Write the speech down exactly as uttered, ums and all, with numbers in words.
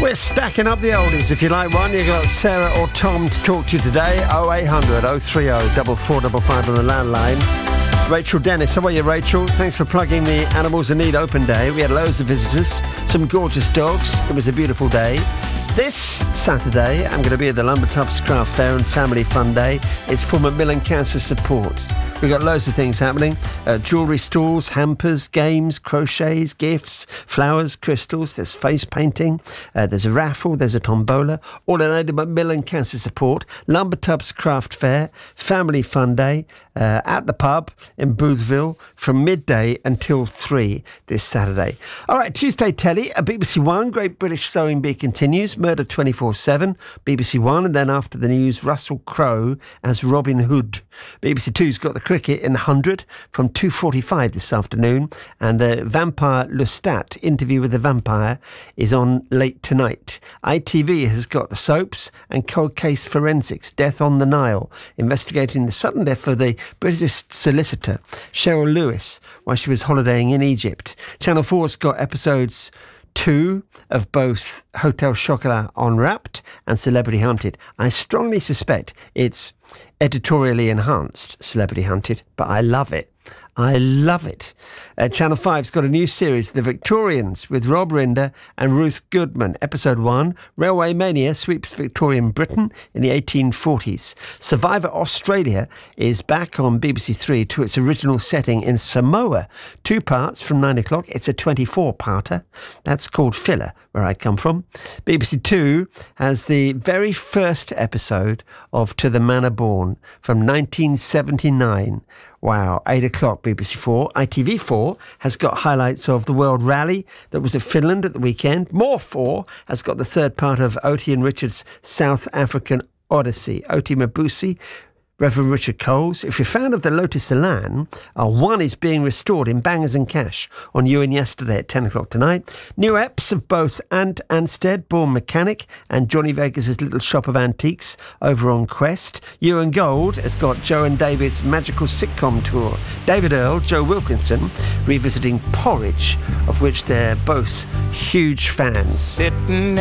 We're stacking up the oldies. If you like one, you've got Sarah or Tom to talk to you today. oh eight hundred oh three oh four four five five on the landline. Rachel Dennis, how are you, Rachel? Thanks for plugging the Animals in Need Open Day. We had loads of visitors, some gorgeous dogs. It was a beautiful day. This Saturday, I'm going to be at the Lumbertops Craft Fair and Family Fun Day. It's for Macmillan Cancer Support. We've got loads of things happening. Uh, jewellery stalls, hampers, games, crochets, gifts, flowers, crystals. There's face painting. Uh, there's a raffle. There's a tombola. All in aid of Macmillan Cancer Support. Lumbertops Craft Fair, Family Fun Day uh, at the pub in Boothville from midday until three this Saturday. All right, Tuesday telly at B B C One. Great British Sewing Bee continues. Murder twenty-four seven, B B C One. And then after the news, Russell Crowe as Robin Hood. B B C Two's got the cricket in the one hundred from two forty-five this afternoon, and the Vampire Lestat interview with the vampire is on late tonight. I T V has got the soaps and Cold Case Forensics, Death on the Nile, investigating the sudden death of the British solicitor Cheryl Lewis while she was holidaying in Egypt. Channel four's got episodes two of both Hotel Chocolat Unwrapped and Celebrity Hunted. I strongly suspect it's editorially enhanced Celebrity Hunted, but I love it. I love it. Uh, Channel five's got a new series, The Victorians, with Rob Rinder and Ruth Goodman. Episode one, Railway Mania sweeps Victorian Britain in the eighteen forties. Survivor Australia is back on B B C Three to its original setting in Samoa. Two parts from nine o'clock. It's a twenty-four-parter. That's called Filler, where I come from. B B C Two has the very first episode of To the Manor Born from nineteen seventy-nine. Wow, eight o'clock, B B C Four. I T V Four has got highlights of the World Rally that was at Finland at the weekend. More Four has got the third part of Oti and Richard's South African Odyssey. Oti Mabuse, Reverend Richard Coles. If you're a fan of the Lotus Elan, uh, one is being restored in Bangers and Cash on Ewan yesterday at ten o'clock tonight. New eps of both Ant Anstead, Born Mechanic, and Johnny Vegas' Little Shop of Antiques over on Quest. Ewan Gold has got Joe and David's Magical Sitcom Tour. David Earl, Joe Wilkinson, revisiting Porridge, of which they're both huge fans. Sitting